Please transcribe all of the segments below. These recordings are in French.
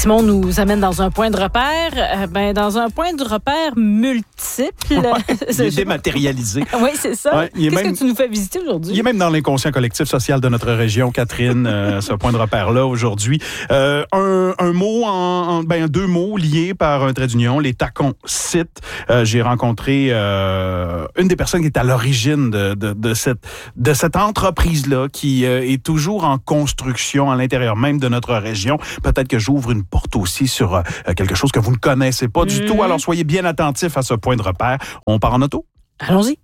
Simon nous amène dans un point de repère, dans un point de repère multiple. Il est dématérialisé. Oui, c'est ça. Ouais, Qu'est-ce que tu nous fais visiter aujourd'hui? Il est même dans l'inconscient collectif social de notre région, Catherine, ce point de repère-là aujourd'hui. Un mot, deux mots liés par un trait d'union, les tacons sites. J'ai rencontré une des personnes qui est à l'origine de cette entreprise-là qui est toujours en construction à l'intérieur même de notre région. Peut-être que j'ouvre une porte aussi sur quelque chose que vous ne connaissez pas du tout. Alors, soyez bien attentifs à ce point de repère. On part en auto? Allons-y.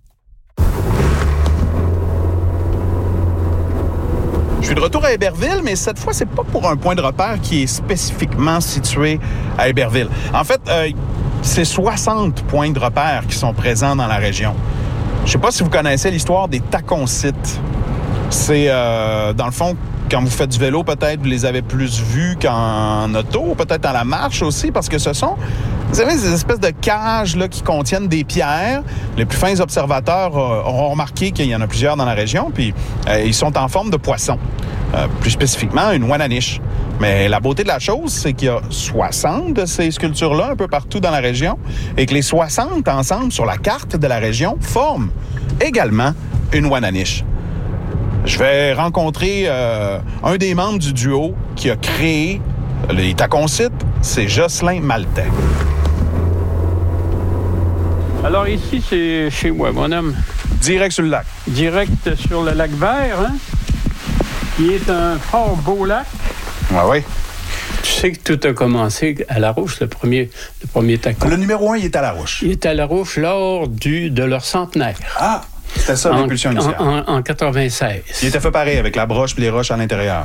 Je suis de retour à Héberville, mais cette fois, c'est pas pour un point de repère qui est spécifiquement situé à Héberville. En fait, c'est 60 points de repère qui sont présents dans la région. Je sais pas si vous connaissez l'histoire des tacons-sites. C'est, dans le fond, quand vous faites du vélo, peut-être, vous les avez plus vus qu'en auto, peut-être à la marche aussi, parce que ce sont, vous savez, ces espèces de cages là, qui contiennent des pierres. Les plus fins observateurs auront remarqué qu'il y en a plusieurs dans la région, puis ils sont en forme de poisson. Plus spécifiquement, une Wananiche. Mais la beauté de la chose, c'est qu'il y a 60 de ces sculptures-là un peu partout dans la région, et que les 60 ensemble sur la carte de la région forment également une Wananiche. Je vais rencontrer un des membres du duo qui a créé les tacons-sites, c'est Jocelyn Maltais. Alors ici, c'est chez moi, mon homme. Direct sur le lac. Direct sur le lac Vert, hein, qui est un fort beau lac. Oui. Tu sais que tout a commencé à Larouche, le premier tacon. Le numéro 1, il est à Larouche. Il est à Larouche lors de leur centenaire. Ah! C'était ça, l'impulsion initiale. En 96. Il était fait pareil, avec la broche et les roches à l'intérieur.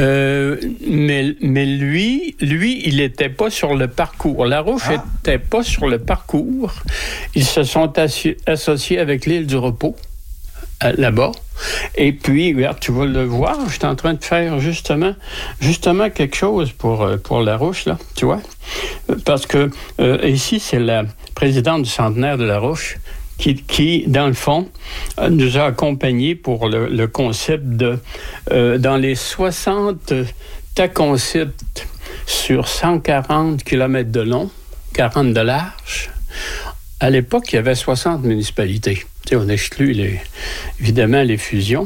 Mais lui, il n'était pas sur le parcours. Larouche n'était pas sur le parcours. Ils se sont associés avec l'île du Repos, là-bas. Et puis, regarde, tu vas le voir, je suis en train de faire justement quelque chose pour Larouche, là, tu vois. Parce que ici, c'est la présidente du centenaire de Larouche, qui, dans le fond, nous a accompagnés pour le concept de... dans les 60 tacons-sites sur 140 km de long, 40 de large, à l'époque, il y avait 60 municipalités. Tu sais, on exclut, évidemment, les fusions.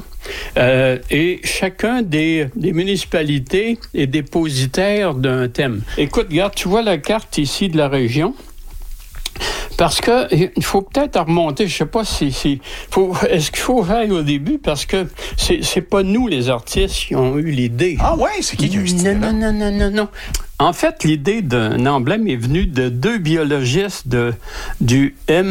Et chacun des municipalités est dépositaire d'un thème. Écoute, regarde, tu vois la carte ici de la région? Parce que il faut peut-être remonter, je sais pas est-ce qu'il faut faire au début, parce que c'est pas nous les artistes qui ont eu l'idée. Ah ouais, c'est qui a eu cette idée-là? Non. En fait, l'idée d'un emblème est venue de deux biologistes du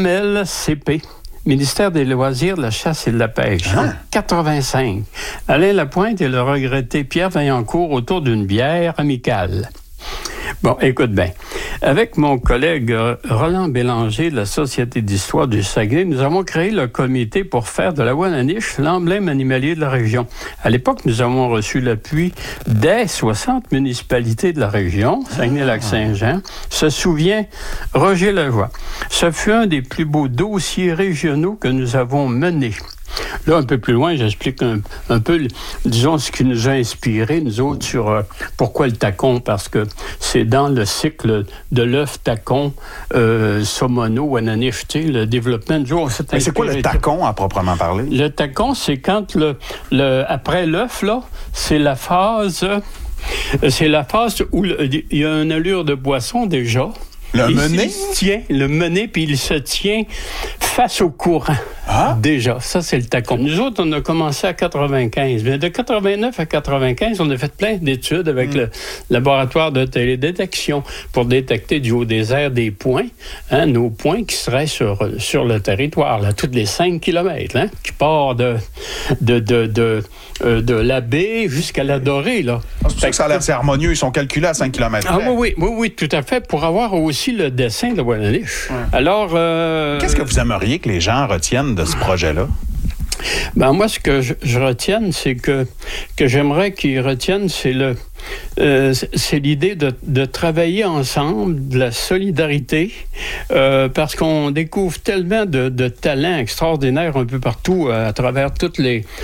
MLCP, Ministère des Loisirs, de la Chasse et de la Pêche, en 85. Alain Lapointe et le regretté Pierre Vaillancourt autour d'une bière amicale. Bon, écoute bien. Avec mon collègue Roland Bélanger de la Société d'histoire du Saguenay, nous avons créé le comité pour faire de la Wananiche l'emblème animalier de la région. À l'époque, nous avons reçu l'appui des 60 municipalités de la région, Saguenay-Lac-Saint-Jean. Se souvient Roger Lejoie. Ce fut un des plus beaux dossiers régionaux que nous avons menés. Là, un peu plus loin, j'explique un peu, disons, ce qui nous a inspiré, nous autres, sur pourquoi le tacon, parce que c'est dans le cycle de l'œuf tacon, Somono, Wananiche, tu sais, le développement du jour. C'est quoi le tacon, à proprement parler? Le tacon, c'est quand après l'œuf, là, c'est la phase où il y a une allure de boisson déjà. Le mené, puis il se tient face au courant. Ah? Déjà, ça, c'est le tacon. Nous autres, on a commencé à 95. Mais de 89 à 95, on a fait plein d'études avec le laboratoire de télédétection pour détecter du haut des airs des points, hein, nos points qui seraient sur le territoire, là, toutes les 5 km, hein, qui part de la baie jusqu'à la Dorée, là. C'est pour ça que ça a l'air assez harmonieux. Ils sont calculés à 5 km. Ah oui, tout à fait, pour avoir aussi le dessin de Wananiche. Ouais. Alors... Qu'est-ce que vous aimeriez que les gens retiennent de ce projet-là? Ben moi, ce que je retienne, c'est que j'aimerais qu'ils retiennent, c'est c'est l'idée de travailler ensemble, de la solidarité, parce qu'on découvre tellement de talents extraordinaires un peu partout à travers toutes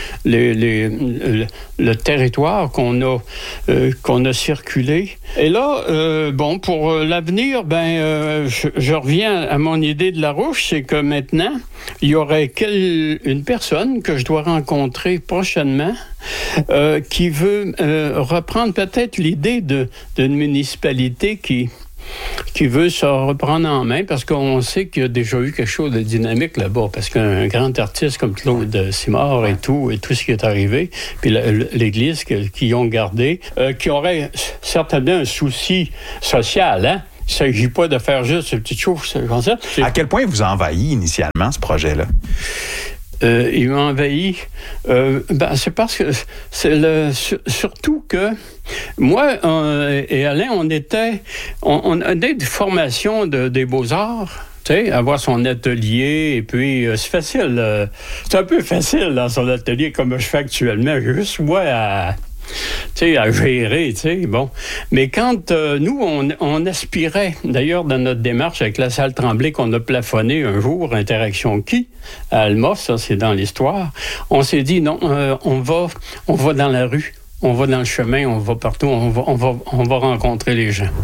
le territoire qu'on a circulé. Et là, pour l'avenir, je reviens à mon idée de Larouche, c'est que maintenant, il y aurait une personne que je dois rencontrer prochainement qui veut reprendre peut-être l'idée d'une municipalité qui veut se reprendre en main, parce qu'on sait qu'il y a déjà eu quelque chose de dynamique là-bas, parce qu'un grand artiste comme Claude Simard et tout ce qui est arrivé, puis l'Église qu'ils ont gardé, qui aurait certainement un souci social, hein? Il ne s'agit pas de faire juste ce petit chose comme ça. À quel point vous a envahi initialement ce projet-là? Il m'a envahi. C'est parce que c'est surtout que moi et Alain, on a des formations des beaux-arts. Tu sais, avoir son atelier, et puis c'est facile. C'est un peu facile dans son atelier, comme je fais actuellement. Juste moi à gérer, bon. Mais quand nous, on aspirait, d'ailleurs, dans notre démarche avec la salle Tremblay qu'on a plafonné un jour, Interaction Qui, à Alma, ça c'est dans l'histoire, on s'est dit, non, on va dans la rue, on va dans le chemin, on va partout, on va rencontrer les gens.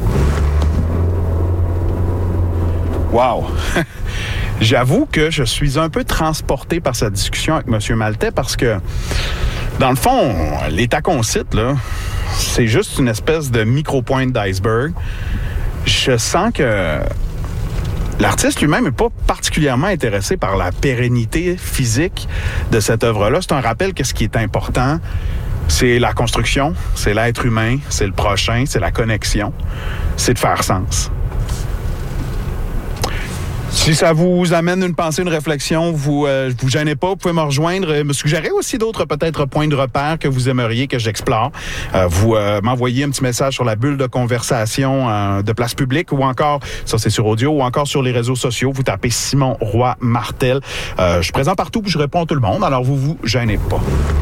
Wow! J'avoue que je suis un peu transporté par cette discussion avec M. Maltais parce que, dans le fond, les Tacon-Cites, là, c'est juste une espèce de micro-pointe d'iceberg. Je sens que l'artiste lui-même n'est pas particulièrement intéressé par la pérennité physique de cette œuvre-là. C'est un rappel que ce qui est important, c'est la construction, c'est l'être humain, c'est le prochain, c'est la connexion, c'est de faire sens. Si ça vous amène une pensée, une réflexion, vous gênez pas, vous pouvez me rejoindre, me suggérer aussi d'autres peut-être points de repère que vous aimeriez que j'explore. Vous m'envoyez un petit message sur la bulle de conversation de Place Publique ou encore, ça c'est sur audio, ou encore sur les réseaux sociaux. Vous tapez Simon Roy Martel. Je suis présent partout puis je réponds à tout le monde, alors vous gênez pas.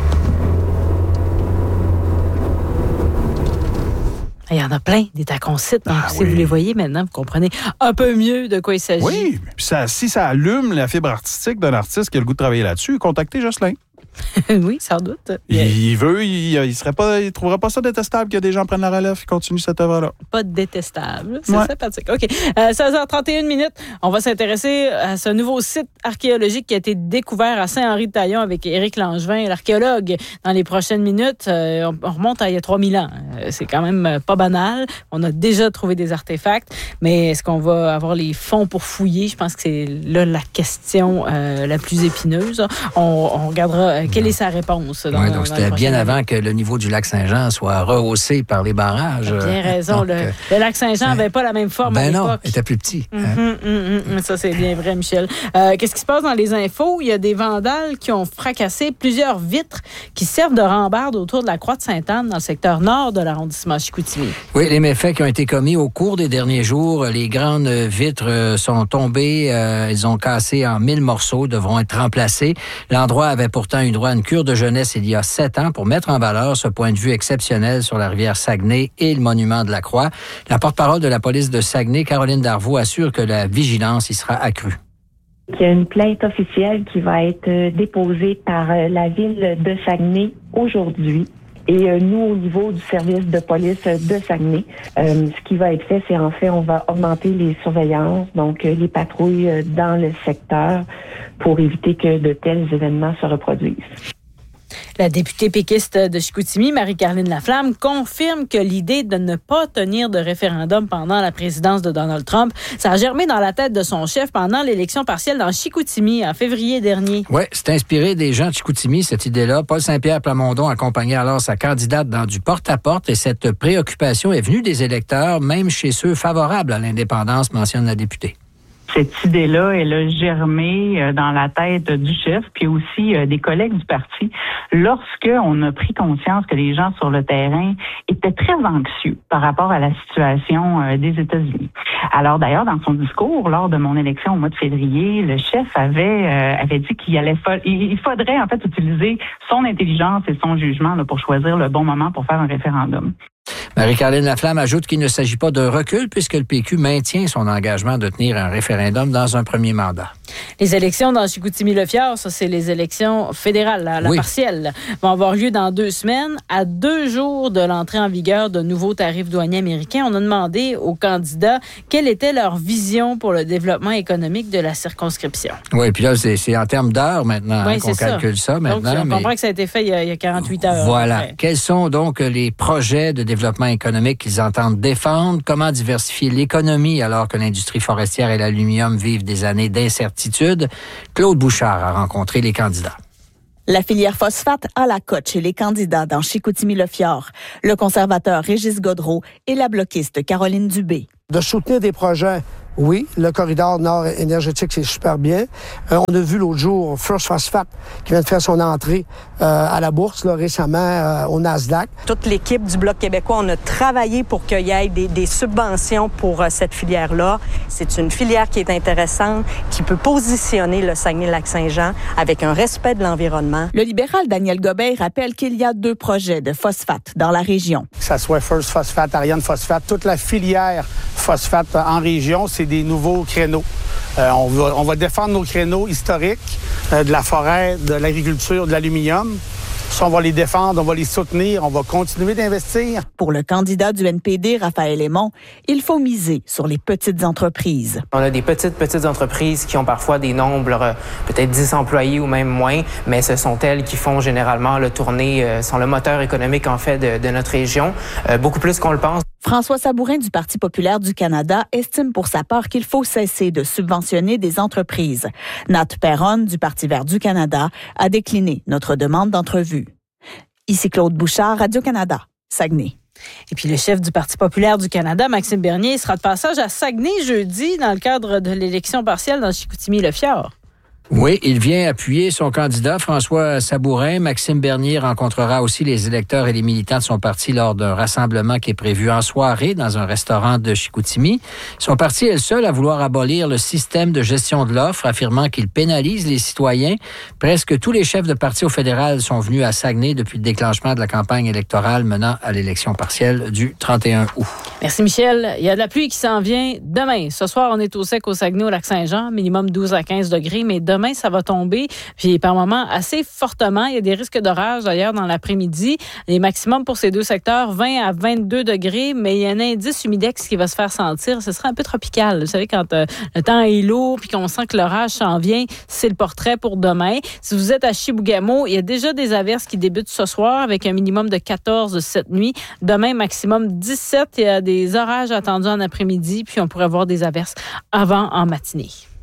Il y en a plein, des Tacon-Cites. Donc, si vous les voyez maintenant, vous comprenez un peu mieux de quoi il s'agit. Oui, puis si ça allume la fibre artistique d'un artiste qui a le goût de travailler là-dessus, contactez Jocelyn. Oui, sans doute. Il trouverait pas ça détestable que des gens prennent la relève et continuent cette œuvre-là. Pas détestable, c'est sympathique. OK, 16h31, on va s'intéresser à ce nouveau site archéologique qui a été découvert à Saint-Henri-de-Taillon avec Éric Langevin, l'archéologue, dans les prochaines minutes. On remonte à il y a 3000 ans. C'est quand même pas banal. On a déjà trouvé des artefacts, mais est-ce qu'on va avoir les fonds pour fouiller? Je pense que c'est là la question la plus épineuse. On regardera quelle est sa réponse. Donc c'était bien avant que le niveau du lac Saint-Jean soit rehaussé par les barrages. Bien raison. Donc, le lac Saint-Jean n'avait pas la même forme à l'époque. Non, il était plus petit. Ça, c'est bien vrai, Michel. Qu'est-ce qui se passe dans les infos? Il y a des vandales qui ont fracassé plusieurs vitres qui servent de rambarde autour de la Croix de Sainte-Anne dans le secteur nord de l'arrondissement Chicoutimi. Oui, les méfaits qui ont été commis au cours des derniers jours. Les grandes vitres sont tombées. Elles ont cassé en 1000 morceaux, devront être remplacées. L'endroit avait pourtant eu droit à une cure de jeunesse il y a 7 ans pour mettre en valeur ce point de vue exceptionnel sur la rivière Saguenay et le monument de la Croix. La porte-parole de la police de Saguenay, Caroline Darvaux, assure que la vigilance y sera accrue. Il y a une plainte officielle qui va être déposée par la ville de Saguenay aujourd'hui. Et nous, au niveau du service de police de Saguenay, ce qui va être fait, c'est en fait, on va augmenter les surveillances, donc les patrouilles dans le secteur pour éviter que de tels événements se reproduisent. La députée péquiste de Chicoutimi, Marie-Caroline Laflamme, confirme que l'idée de ne pas tenir de référendum pendant la présidence de Donald Trump, ça a germé dans la tête de son chef pendant l'élection partielle dans Chicoutimi en février dernier. Oui, c'est inspiré des gens de Chicoutimi, cette idée-là. Paul Saint-Pierre Plamondon accompagnait alors sa candidate dans du porte-à-porte et cette préoccupation est venue des électeurs, même chez ceux favorables à l'indépendance, mentionne la députée. Cette idée-là, elle a germé dans la tête du chef, puis aussi des collègues du parti, lorsqu'on a pris conscience que les gens sur le terrain étaient très anxieux par rapport à la situation des États-Unis. Alors d'ailleurs, dans son discours, lors de mon élection au mois de février, le chef avait dit il faudrait en fait utiliser son intelligence et son jugement là, pour choisir le bon moment pour faire un référendum. Marie-Caroline Laflamme ajoute qu'il ne s'agit pas d'un recul puisque le PQ maintient son engagement de tenir un référendum dans un premier mandat. Les élections dans Chicoutimi-Le-Fjord, ça c'est les élections fédérales, la partielle, vont avoir lieu dans 2 semaines. À 2 jours de l'entrée en vigueur de nouveaux tarifs douaniers américains, on a demandé aux candidats quelle était leur vision pour le développement économique de la circonscription. Oui, puis là, c'est en termes d'heures maintenant qu'on calcule ça maintenant. Donc, on comprend que ça a été fait il y a 48 heures. Voilà. Quels sont donc les projets de développement économique qu'ils entendent défendre? Comment diversifier l'économie alors que l'industrie forestière et l'aluminium vivent des années d'incertitude? Claude Bouchard a rencontré les candidats. La filière phosphate a la cote chez les candidats dans Chicoutimi-Le-Fjord, le conservateur Régis Godreau et la bloquiste Caroline Dubé. De soutenir des projets, oui, le corridor nord énergétique, c'est super bien. On a vu l'autre jour First Phosphate qui vient de faire son entrée à la bourse là, récemment au Nasdaq. Toute l'équipe du Bloc québécois, on a travaillé pour qu'il y ait des subventions pour cette filière-là. C'est une filière qui est intéressante, qui peut positionner le Saguenay-Lac-Saint-Jean avec un respect de l'environnement. Le libéral Daniel Gobey rappelle qu'il y a 2 projets de phosphate dans la région. Que ça soit First Phosphate, Ariane Phosphate, toute la filière phosphate en région, c'est des nouveaux créneaux. On va défendre nos créneaux historiques de la forêt, de l'agriculture, de l'aluminium. Ça, on va les défendre, on va les soutenir, on va continuer d'investir. Pour le candidat du NPD, Raphaël Aymon, il faut miser sur les petites entreprises. On a des petites entreprises qui ont parfois des nombres, peut-être 10 employés ou même moins, mais ce sont elles qui font généralement tourner, sont le moteur économique en fait de notre région, beaucoup plus qu'on le pense. François Sabourin du Parti populaire du Canada estime pour sa part qu'il faut cesser de subventionner des entreprises. Nat Perron du Parti vert du Canada a décliné notre demande d'entrevue. Ici Claude Bouchard, Radio-Canada, Saguenay. Et puis le chef du Parti populaire du Canada, Maxime Bernier, sera de passage à Saguenay jeudi dans le cadre de l'élection partielle dans Chicoutimi-Le-Fjord. Oui, il vient appuyer son candidat, François Sabourin. Maxime Bernier rencontrera aussi les électeurs et les militants de son parti lors d'un rassemblement qui est prévu en soirée dans un restaurant de Chicoutimi. Son parti est le seul à vouloir abolir le système de gestion de l'offre, affirmant qu'il pénalise les citoyens. Presque tous les chefs de parti au fédéral sont venus à Saguenay depuis le déclenchement de la campagne électorale menant à l'élection partielle du 31 août. Merci Michel. Il y a de la pluie qui s'en vient demain. Ce soir, on est au sec au Saguenay, au Lac-Saint-Jean, minimum 12 à 15 degrés, mais demain, ça va tomber, puis par moments assez fortement. Il y a des risques d'orage d'ailleurs dans l'après-midi. Les maximums pour ces 2 secteurs, 20 à 22 degrés, mais il y a un indice humidex qui va se faire sentir. Ce sera un peu tropical. Vous savez, quand le temps est lourd puis qu'on sent que l'orage s'en vient, c'est le portrait pour demain. Si vous êtes à Chibougamau, il y a déjà des averses qui débutent ce soir avec un minimum de 14 cette nuit. Demain, maximum 17. Il y a des orages attendus en après-midi, puis on pourrait avoir des averses avant en matinée.